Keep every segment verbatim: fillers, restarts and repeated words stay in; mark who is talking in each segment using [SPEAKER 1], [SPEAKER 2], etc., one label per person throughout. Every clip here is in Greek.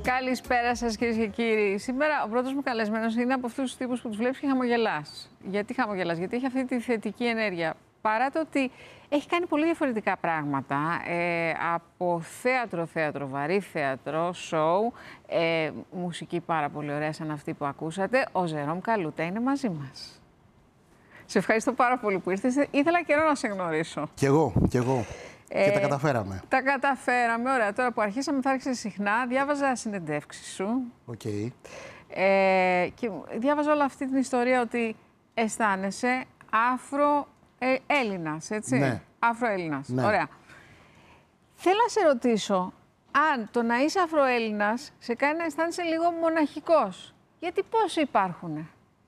[SPEAKER 1] Καλησπέρα σας, κυρίες και κύριοι. Σήμερα ο πρώτος μου καλεσμένος είναι από αυτούς τους τύπους που τους βλέπεις και χαμογελάς. Γιατί χαμογελάς? Γιατί έχει αυτή τη θετική ενέργεια. Παρά το ότι έχει κάνει πολύ διαφορετικά πράγματα, ε, από θέατρο, θέατρο, βαρύ θέατρο, σοου, ε, μουσική πάρα πολύ ωραία σαν αυτή που ακούσατε, ο Ζερόμ Καλούτα είναι μαζί μας. Σε ευχαριστώ πάρα πολύ που ήρθες. Ήθελα καιρό να σε γνωρίσω.
[SPEAKER 2] Κι εγώ, κι εγώ.
[SPEAKER 1] Ε,
[SPEAKER 2] και τα καταφέραμε.
[SPEAKER 1] Τα καταφέραμε, ωραία. Τώρα που αρχίσαμε θα άρχισε συχνά, διάβαζα συνεντεύξεις σου.
[SPEAKER 2] Οκ. Okay.
[SPEAKER 1] Ε, και διάβαζα όλη αυτή την ιστορία ότι αισθάνεσαι Αφρο-Έλληνας, έτσι.
[SPEAKER 2] Ναι.
[SPEAKER 1] Αφρο-Έλληνας,
[SPEAKER 2] ναι.
[SPEAKER 1] Ωραία. Θέλω να σε ρωτήσω, αν το να είσαι Αφρο-Έλληνας σε κάνει να αισθάνεσαι λίγο μοναχικός. Γιατί πόσοι υπάρχουνε?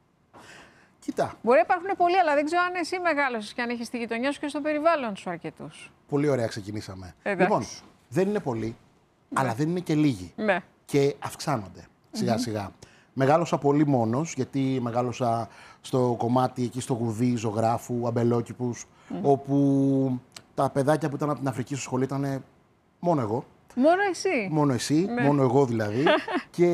[SPEAKER 2] Κοίτα.
[SPEAKER 1] Μπορεί να υπάρχουν πολλοί, αλλά δεν ξέρω αν εσύ μεγάλωσες και αν έχεις στη γειτονιά σου και στο περιβάλλον σου αρκετούς.
[SPEAKER 2] Πολύ ωραία ξεκινήσαμε.
[SPEAKER 1] Εντάξει.
[SPEAKER 2] Λοιπόν, δεν είναι πολλοί, ναι. αλλά δεν είναι και λίγοι.
[SPEAKER 1] Ναι.
[SPEAKER 2] Και αυξάνονται σιγά-σιγά. Mm-hmm. Μεγάλωσα πολύ μόνος, γιατί μεγάλωσα στο κομμάτι εκεί στο Γουδί, ζωγράφου, αμπελόκηπους, mm. όπου τα παιδάκια που ήταν από την Αφρική στο σχολείο ήταν μόνο εγώ.
[SPEAKER 1] Μόνο εσύ.
[SPEAKER 2] Μόνο εσύ,
[SPEAKER 1] ναι.
[SPEAKER 2] μόνο εγώ δηλαδή. Και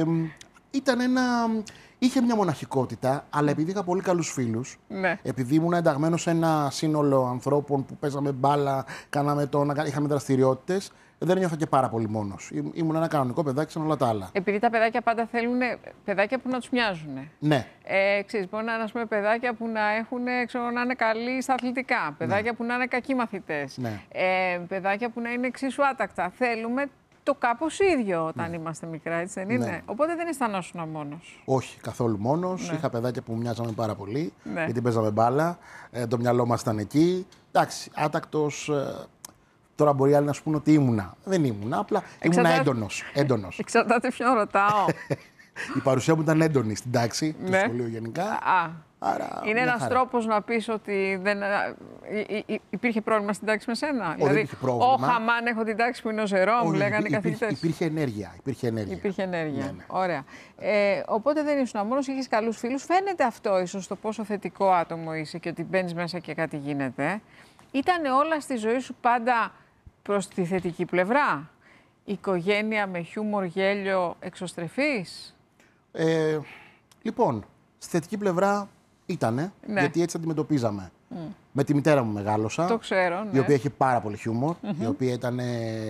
[SPEAKER 2] ήταν ένα... Είχε μια μοναχικότητα, αλλά επειδή είχα πολύ καλούς φίλους,
[SPEAKER 1] ναι.
[SPEAKER 2] επειδή ήμουν ενταγμένος σε ένα σύνολο ανθρώπων που παίζαμε μπάλα, κάναμε τον, είχαμε δραστηριότητες, δεν νιώθω και πάρα πολύ μόνος. Ήμουν ένα κανονικό παιδάκι σαν όλα τα άλλα.
[SPEAKER 1] Επειδή τα παιδάκια πάντα θέλουν παιδάκια που να τους μοιάζουν.
[SPEAKER 2] Ναι.
[SPEAKER 1] Ε, ξέρεις, μπορεί να είναι ας πούμε, παιδάκια που να, έχουν, ξέρω, να είναι καλοί στα αθλητικά, παιδάκια ναι. που να είναι κακοί μαθητές,
[SPEAKER 2] ναι.
[SPEAKER 1] ε, παιδάκια που να είναι εξίσου άτακτα. Θέλουμε το κάπως ίδιο όταν ναι. είμαστε μικρά, έτσι δεν είναι?
[SPEAKER 2] Ναι.
[SPEAKER 1] Οπότε δεν αισθανόσουν μόνος.
[SPEAKER 2] Όχι, καθόλου μόνος.
[SPEAKER 1] Ναι.
[SPEAKER 2] Είχα παιδάκια που μοιάζαμε πάρα πολύ,
[SPEAKER 1] ναι.
[SPEAKER 2] γιατί παίζαμε μπάλα. Ε, το μυαλό μας ήταν εκεί. Εντάξει, άτακτος. Ε, τώρα μπορεί άλλοι να σου πούνε ότι ήμουνα. Δεν ήμουνα, απλά ήμουνα έντονος. έντονος.
[SPEAKER 1] Εξαρτάται ποιον ρωτάω.
[SPEAKER 2] Η παρουσία μου ήταν έντονη στην τάξη,
[SPEAKER 1] ναι.
[SPEAKER 2] του σχολείου γενικά.
[SPEAKER 1] Α.
[SPEAKER 2] Άρα,
[SPEAKER 1] είναι ένας
[SPEAKER 2] χαρά.
[SPEAKER 1] τρόπος να πεις ότι δεν, υ, υ, υπήρχε πρόβλημα στην τάξη με σένα?
[SPEAKER 2] Όχι,
[SPEAKER 1] δηλαδή,
[SPEAKER 2] δεν υπήρχε πρόβλημα.
[SPEAKER 1] Ω χαμάν, έχω την τάξη που είναι ο Ζερόμ, μου λέγανε οι καθηγητές.
[SPEAKER 2] Υπήρχε ενέργεια. Υπήρχε ενέργεια.
[SPEAKER 1] Υπήρχε ενέργεια.
[SPEAKER 2] Ναι, ναι.
[SPEAKER 1] Ωραία. Ε, οπότε δεν ήσουν μόνος, είχες καλούς φίλους. Φαίνεται αυτό ίσως το πόσο θετικό άτομο είσαι και ότι μπαίνεις μέσα και κάτι γίνεται. Ήτανε όλα στη ζωή σου πάντα προς τη θετική πλευρά? Οικογένεια με χιούμορ, γέλιο, εξωστρεφής?
[SPEAKER 2] Ε, λοιπόν, στη θετική πλευρά ήτανε,
[SPEAKER 1] ναι.
[SPEAKER 2] γιατί έτσι αντιμετωπίζαμε. Mm. Με τη μητέρα μου μεγάλωσα,
[SPEAKER 1] το ξέρω, ναι.
[SPEAKER 2] η οποία είχε πάρα πολύ χιούμορ,
[SPEAKER 1] mm-hmm.
[SPEAKER 2] η οποία ήταν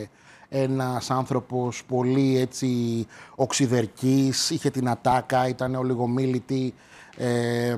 [SPEAKER 2] ένας άνθρωπος πολύ έτσι οξυδερκής, είχε την ατάκα, ήταν ολιγομίλητη, ε,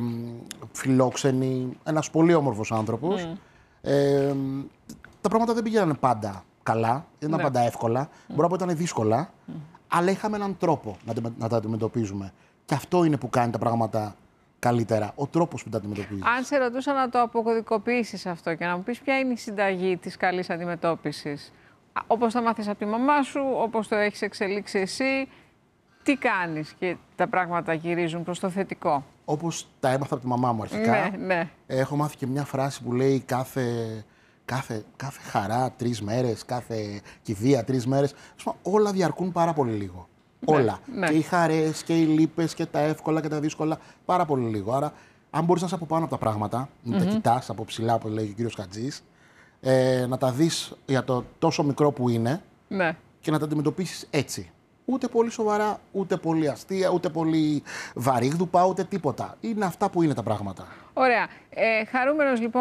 [SPEAKER 2] φιλόξενη, ένας πολύ όμορφος άνθρωπος. Mm. Ε, τα πράγματα δεν πήγαιναν πάντα καλά, δεν ήταν ναι. πάντα εύκολα, mm. μπορεί να πω ήταν δύσκολα, mm. αλλά είχαμε έναν τρόπο να, να τα αντιμετωπίζουμε. Και αυτό είναι που κάνει τα πράγματα καλύτερα, ο τρόπος που τα αντιμετωπίζεις.
[SPEAKER 1] Αν σε ρωτούσα να το αποκωδικοποιήσεις αυτό και να μου πεις ποια είναι η συνταγή της καλής αντιμετώπισης, όπως τα μάθεις από τη μαμά σου, όπως το έχεις εξελίξει εσύ, τι κάνεις και τα πράγματα γυρίζουν προς το θετικό?
[SPEAKER 2] Όπως τα έμαθα από τη μαμά μου αρχικά,
[SPEAKER 1] ναι, ναι.
[SPEAKER 2] έχω μάθει και μια φράση που λέει κάθε, κάθε, κάθε χαρά τρεις μέρες, κάθε κηδεία τρεις μέρες. Όλα διαρκούν πάρα πολύ λίγο.
[SPEAKER 1] Ναι,
[SPEAKER 2] όλα.
[SPEAKER 1] Ναι.
[SPEAKER 2] Και οι χαρές και οι λύπες και τα εύκολα και τα δύσκολα πάρα πολύ λίγο. Άρα, αν μπορείς να είσαι από πάνω από τα πράγματα, να mm-hmm. τα κοιτάς από ψηλά, όπως λέει ο κύριος Χατζής, ε, να τα δεις για το τόσο μικρό που είναι
[SPEAKER 1] ναι.
[SPEAKER 2] και να τα αντιμετωπίσεις έτσι. Ούτε πολύ σοβαρά, ούτε πολύ αστεία, ούτε πολύ βαρύγδουπα, ούτε τίποτα. Είναι αυτά που είναι τα πράγματα.
[SPEAKER 1] Ωραία. Ε, χαρούμενος λοιπόν.